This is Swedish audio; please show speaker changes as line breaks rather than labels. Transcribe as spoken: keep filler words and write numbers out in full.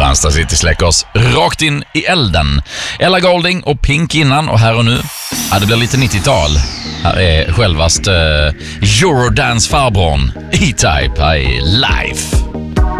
Ransta City släcker oss rakt in i elden. Ella Golding och Pink innan, och här och nu, ja, det blir lite nittiotal. Här är självast uh, Eurodance-farbrorn E-Type, här är Life.